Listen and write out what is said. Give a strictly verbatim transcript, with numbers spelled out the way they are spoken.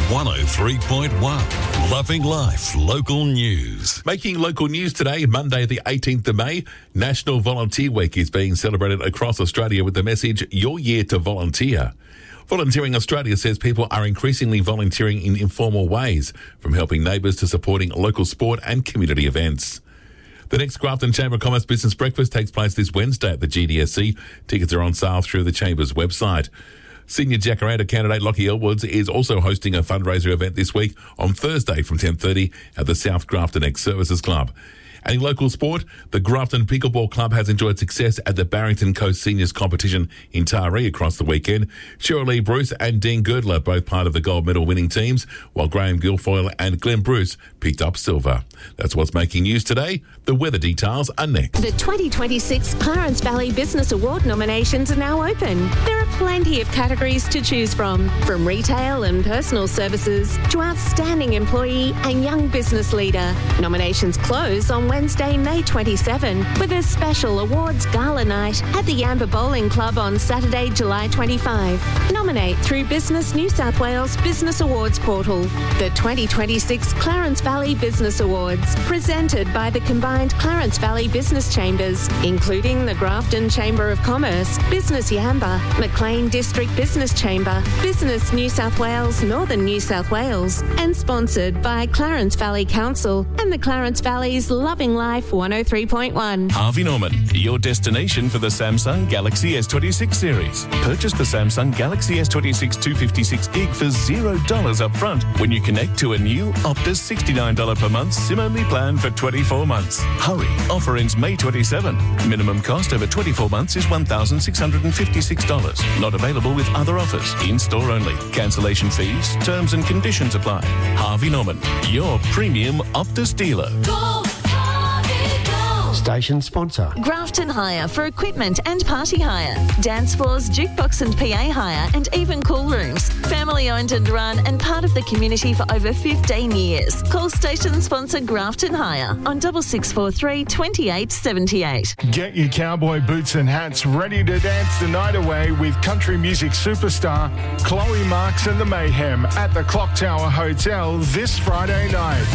one oh three point one. Loving Life Local News. Making local news today, Monday the eighteenth of May, National Volunteer Week is being celebrated across Australia with the message, Your Year to Volunteer. Volunteering Australia says people are increasingly volunteering in informal ways, from helping neighbours to supporting local sport and community events. The next Grafton Chamber of Commerce Business Breakfast takes place this Wednesday at the G D S C. Tickets are on sale through the Chamber's website. Senior Jacaranda candidate Lockie Elwoods is also hosting a fundraiser event this week on Thursday from ten thirty at the South Grafton Ex-Services Club. And in local sport, the Grafton Pickleball Club has enjoyed success at the Barrington Coast Seniors Competition in Taree across the weekend. Cheryl Lee Bruce and Dean Girdler, both part of the gold medal winning teams, while Graham Guilfoyle and Glenn Bruce picked up silver. That's what's making news today. The weather details are next. The twenty twenty-six Clarence Valley Business Award nominations are now open. There are plenty of categories to choose from, from retail and personal services to outstanding employee and young business leader. Nominations close on Wednesday, May twenty-seventh, with a special awards gala night at the Yamba Bowling Club on Saturday, July twenty-fifth. Nominate through Business New South Wales Business Awards portal. The twenty twenty-six Clarence Valley Business Awards, presented by the combined Clarence Valley Business Chambers, including the Grafton Chamber of Commerce, Business Yamba, Maclean District Business Chamber, Business New South Wales, Northern New South Wales, and sponsored by Clarence Valley Council and the Clarence Valley's Loving Life one oh three point one. Harvey Norman, your destination for the Samsung Galaxy S twenty-six series. Purchase the Samsung Galaxy S twenty-six two fifty-six gig for zero dollars up front when you connect to a new Optus sixty-nine dollars per month SIM-only plan for twenty-four months. Hurry, offer ends May twenty-seventh. Minimum cost over twenty-four months is one thousand six hundred fifty-six dollars. Not available with other offers. In-store only. Cancellation fees, terms and conditions apply. Harvey Norman, your premium Optus dealer. Go! Station sponsor. Grafton Hire for equipment and party hire. Dance floors, jukebox and P A hire, and even cool rooms. Family owned and run and part of the community for over fifteen years. Call station sponsor Grafton Hire on double six four three twenty-eight seventy-eight. Get your cowboy boots and hats ready to dance the night away with country music superstar Chloe Marks and the Mayhem at the Clock Tower Hotel this Friday night.